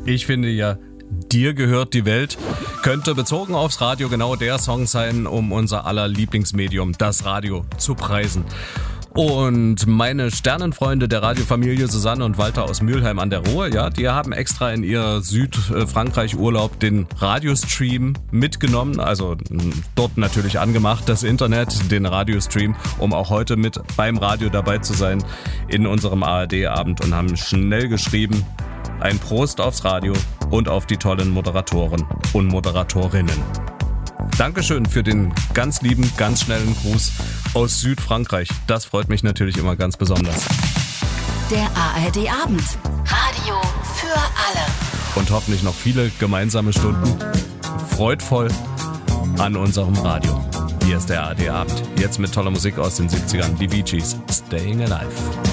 Ich finde ja, Dir gehört die Welt könnte bezogen aufs Radio genau der Song sein, um unser aller Lieblingsmedium, das Radio, zu preisen. Und meine Sternenfreunde der Radiofamilie Susanne und Walter aus Mülheim an der Ruhr, ja, die haben extra in ihr Südfrankreich-Urlaub den Radiostream mitgenommen, also dort natürlich angemacht, das Internet, den Radiostream, um auch heute mit beim Radio dabei zu sein in unserem ARD-Abend und haben schnell geschrieben, ein Prost aufs Radio und auf die tollen Moderatoren und Moderatorinnen. Dankeschön für den ganz lieben, ganz schnellen Gruß aus Südfrankreich. Das freut mich natürlich immer ganz besonders. Der ARD-Abend. Radio für alle. Und hoffentlich noch viele gemeinsame Stunden freudvoll an unserem Radio. Hier ist der ARD-Abend. Jetzt mit toller Musik aus den 70ern. Die Bee Gees. Staying Alive.